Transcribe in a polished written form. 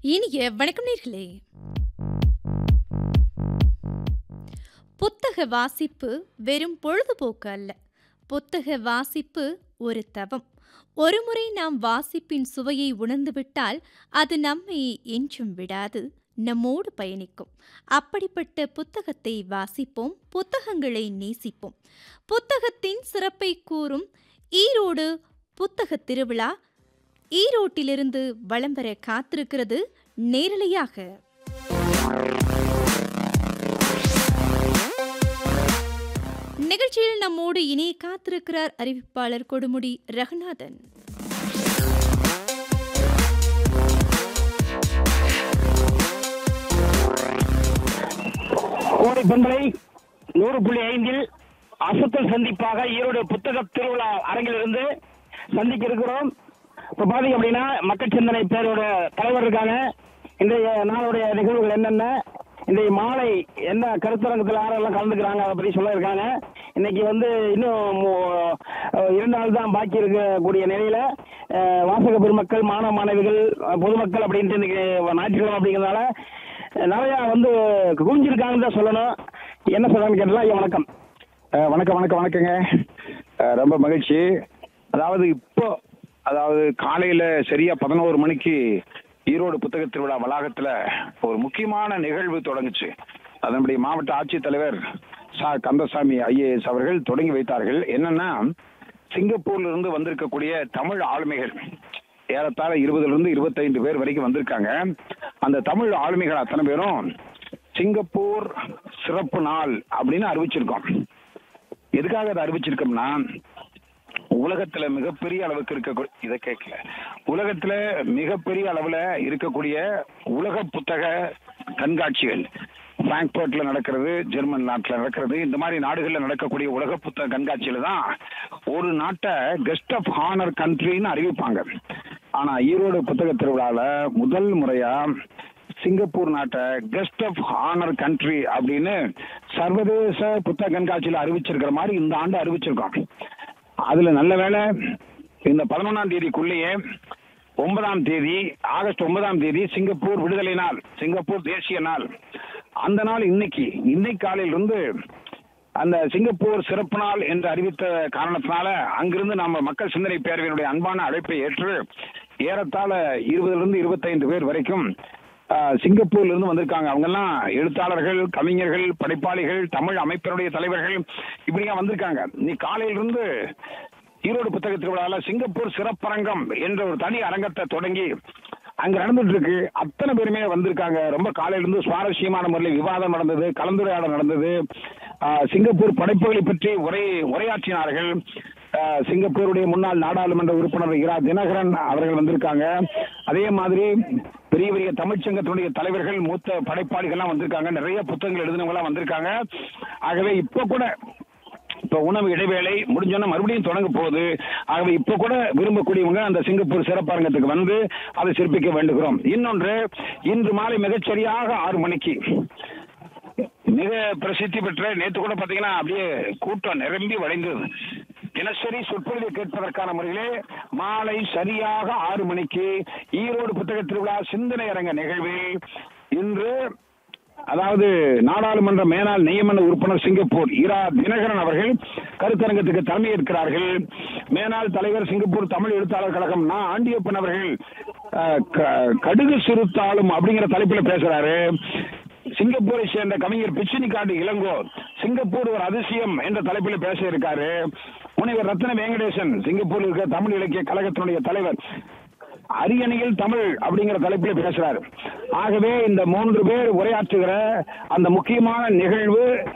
இனிய வணக்கம் நேர்களே. புத்தக வாசிப்பு வெறும் பொழுதுபோக்கு அல்ல. புத்தக வாசிப்பு ஒரு தவம். ஒருமுறை நாம் வாசிப்பின் சுவையை உணர்ந்துவிட்டால் அது நம்மை என்றும் விடாது, நம்மோடு பயணிக்கும். அப்படிப்பட்ட புத்தகத்தை வாசிப்போம், புத்தகங்களை நேசிப்போம். புத்தகத்தின் சிறப்பை கூறும் ஈரோடு புத்தக திருவிழா ஈரோட்டிலிருந்து வலம் வர காத்திருக்கிறது நேரலையாக. நிகழ்ச்சியில் நம்மோடு இணைய காத்திருக்கிறார் அறிவிப்பாளர் கொடுமுடி ரகுநாதன். கோடை பண்பலை 100.5 அசத்தல் சந்திப்பாக ஈரோடு புத்தக திருவிழா அரங்கிலிருந்து சந்திக்க இருக்கிறோம். இப்ப பாத்தீங்க அப்படின்னா மக்கள் சிந்தனை பேரோட தலைவர் இருக்காங்க. இன்றைய நாளுடைய நிகழ்வுகள் என்னென்ன, இன்றைய மாலை என்ன கருத்தரங்கத்தில் யாரெல்லாம் கலந்துக்கிறாங்க அதை பற்றி சொல்ல இருக்காங்க. இன்னைக்கு இன்னும் 2 நாள் தான் பாக்கி இருக்கக்கூடிய நிலையில வாசக பெருமக்கள், மாணவ மாணவிகள், பொதுமக்கள் அப்படின்ட்டு இன்னைக்கு ஞாயிற்றுக்கிழமை அப்படிங்கிறதுனால நிறைய குவிஞ்சிருக்காங்கன்னு தான் சொல்லணும். என்ன சொல்றாங்கன்னு கேட்டா, ஐயா வணக்கம். வணக்கங்க. ரொம்ப மகிழ்ச்சி. அதாவது காலையில சரியா 11 மணிக்கு ஈரோடு புத்தக திருவிழா வளாகத்துல ஒரு முக்கியமான நிகழ்வு தொடங்குச்சு. அதனுடைய மாவட்ட ஆட்சித்தலைவர் கந்தசாமி ஐஏஎஸ் அவர்கள் தொடங்கி வைத்தார்கள். என்னன்னா, சிங்கப்பூர்ல இருந்து வந்திருக்கக்கூடிய தமிழ் ஆளுமைகள் ஏறத்தாழ 20 to 25 பேர் வரைக்கும் வந்திருக்காங்க. அந்த தமிழ் ஆளுமைகள் அத்தனை பேரும் சிங்கப்பூர் சிறப்பு நாள் அப்படின்னு அறிவிச்சிருக்கோம். எதுக்காக அதை அறிவிச்சிருக்கோம்னா, உலகத்துல மிகப்பெரிய அளவுக்கு உலகத்துல மிகப்பெரிய அளவுல இருக்கக்கூடிய உலக புத்தக கண்காட்சிகள் பிராங்க்பர்ட்ல நடக்கிறது, ஜெர்மன் நாட்டுல நடக்கிறது, இந்த மாதிரி நாடுகள்ல நடக்கக்கூடிய உலக புத்தக கண்காட்சியில தான் ஒரு நாட்டை கெஸ்ட் ஆஃப் ஹானர் கண்ட்ரின்னு அறிவிப்பாங்க. ஆனா ஈரோடு புத்தக திருவிழால முதல் முறையா சிங்கப்பூர் நாட்டை கெஸ்ட் ஆஃப் ஹானர் கண்ட்ரி அப்படின்னு சர்வதேச புத்தக கண்காட்சியில அறிவிச்சிருக்கிற மாதிரி இந்த ஆண்டு அறிவிச்சிருக்கோம். அதுல நல்ல வேளை இந்த 11ஆம் தேதிக்குள்ளேயே 9ஆம் தேதி ஆகஸ்ட் 9ஆம் தேதி சிங்கப்பூர் விடுதலை நாள், சிங்கப்பூர் தேசிய நாள். அந்த நாள் இன்னைக்கு காலையிலிருந்து அந்த சிங்கப்பூர் சிறப்பு நாள் என்று அறிவித்த காரணத்தினால அங்கிருந்து நம்ம மக்கள் சிந்தனை பேரவையினுடைய அன்பான அழைப்பை ஏற்று ஏறத்தாழ 20 to 25 பேர் வரைக்கும் சிங்கப்பூர்ல இருந்து வந்திருக்காங்க. அவங்க எல்லாம் எழுத்தாளர்கள், கவிஞர்கள், படைப்பாளிகள், தமிழ் அமைப்பினுடைய தலைவர்கள் இப்படியா வந்திருக்காங்க. நீ காலையிலிருந்து ஈரோடு புத்தக திருவிழாவில் சிங்கப்பூர் சிறப்பரங்கம் என்ற ஒரு தனி அரங்கத்தை தொடங்கி அங்க நடந்துட்டு இருக்கு. அத்தனை பேருமே வந்திருக்காங்க. ரொம்ப காலையிலிருந்து சுவாரஸ்யமான முறையில் விவாதம் நடந்தது, கலந்துரையாடல் நடந்தது. சிங்கப்பூர் படைப்புகளை பற்றி உரையாற்றினார்கள். சிங்கப்பூருடைய முன்னாள் நாடாளுமன்ற உறுப்பினர் இரா தினகரன் அவர்கள் வந்திருக்காங்க. அதே மாதிரி பெரிய பெரிய தமிழ்ச்சங்கத்தினுடைய தலைவர்கள், மூத்த படைப்பாளிகள்லாம் வந்திருக்காங்க. நிறைய புத்தகங்கள் எழுதினவங்க எல்லாம் வந்திருக்காங்க. ஆகவே இப்ப உணவு இடைவேளை முடிஞ்சோன்னா மறுபடியும் தொடங்க போகுது. ஆகவே இப்ப கூட விரும்பக்கூடியவங்க அந்த சிங்கப்பூர் சிறப்பரங்கத்துக்கு வந்து அதை சிறப்பிக்க வேண்டுகிறோம். இன்னொன்று, இன்று மாலை மிகச்சரியாக 6 மணிக்கு மிக பிரசித்தி பெற்ற, நேற்று கூட பாத்தீங்கன்னா அப்படியே கூட்டம் நிரம்பி வளைந்தது, தினசரி சொற்பொழிவை கேட்பதற்கான முறையிலே மாலை சரியாக 6 மணிக்கு ஈரோடு புத்தக திருவிழா சிந்தனை அரங்க நிகழ்வில் இன்று நாடாளுமன்ற மேலாள் நியமன உறுப்பினர் சிங்கப்பூர் இரா தினகரன் அவர்கள் கருத்தரங்கத்துக்கு தலைமையேற்கிறார்கள். மேலாள் தலைவர் சிங்கப்பூர் தமிழ் எழுத்தாளர் கழகம் ஆண்டியப்பன் அவர்கள் கடுகு சிறுத்தாளும் அப்படிங்கிற தலைப்பில் பேசுறாரு. சிங்கப்பூரை சேர்ந்த கவிஞர் பிச்சினிக்காடு இளங்கோ சிங்கப்பூர் ஒரு அதிசயம் என்ற தலைப்பில் பேச இருக்காரு. முனைவர் ரத்ன வெங்கடேசன் சிங்கப்பூரில் இருக்க தமிழ் இலக்கிய கழகத்தினுடைய தலைவர் அரியணையில் தமிழ் அப்படிங்கிற தலைப்பில் பேசுறாரு. ஆகவே இந்த 3 பேர் உரையாற்றுகிற அந்த முக்கியமான நிகழ்வு